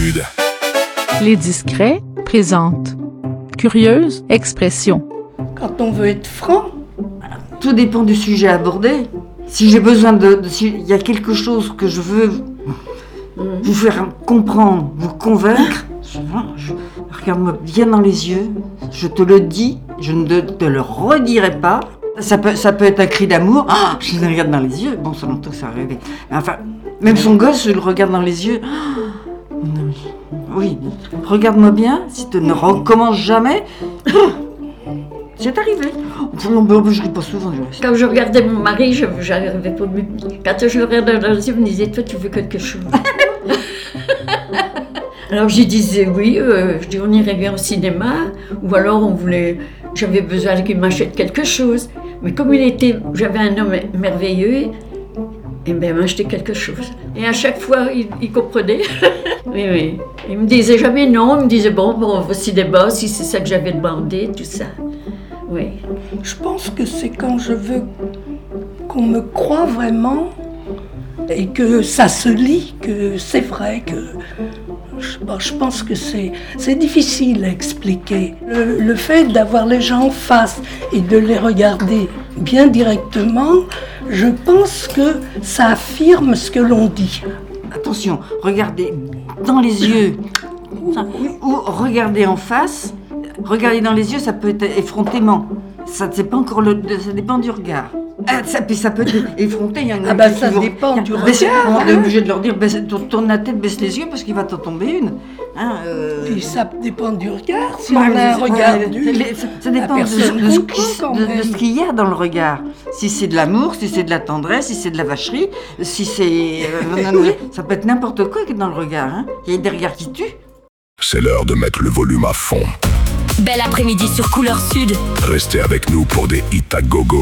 Sud. Les Discrets présentent Curieuse expression. Quand on veut être franc, Tout dépend du sujet abordé. Si j'ai besoin s'il y a quelque chose que je veux vous faire comprendre, vous convaincre, regarde-moi bien dans les yeux, je te le dis, je ne te le redirai pas. Ça peut être un cri d'amour, je le regarde dans les yeux, bon, ça longtemps que ça arrive. Enfin, même son gosse, je le regarde dans les yeux. Oui, regarde-moi bien, si tu ne recommences jamais. C'est arrivé. Je ris pas souvent. Quand je regardais mon mari, j'arrivais pas de lui. Quand je le regardais dans les yeux, il me disait, toi, tu veux quelque chose. Alors je disais oui, je dis on irait bien au cinéma, ou alors j'avais besoin qu'il m'achète quelque chose. Mais comme j'avais un homme merveilleux, il m'achetait quelque chose. Et à chaque fois, il comprenait. Oui. Il me disait jamais non, il me disait bon, on va au cinéma, si c'est ça que j'avais demandé, tout ça. Oui. je pense que c'est quand je veux qu'on me croie vraiment et que ça se lit, que c'est vrai, que je pense que c'est difficile à expliquer. Le fait d'avoir les gens en face et de les regarder bien directement, je pense que ça affirme ce que l'on dit. Attention, regardez dans les yeux ou regardez en face. Regarder dans les yeux, ça peut être effrontément. Ça dépend du regard. Ça peut être effronté. Ça dépend du regard. On est obligé de leur dire, tourne la tête, baisse les yeux parce qu'il va t'en tomber une. Et ça dépend du regard. Si on a un regard dur, ça dépend de ce qu'il y a dans le regard. Si c'est de l'amour, si c'est de la tendresse, si c'est de la vacherie, si c'est... ça peut être n'importe quoi qui est dans le regard. Il y a des regards qui tuent. C'est l'heure de mettre le volume à fond. Bel après-midi sur Couleur Sud. Restez avec nous pour des hits à gogo.